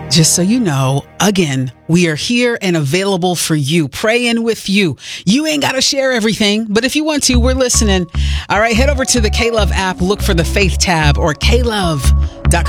Just so you know, again, we are here and available for you, praying with you. You ain't got to share everything, but if you want to, we're listening. All right, head over to the K-Love app, look for the Faith tab or klove.com.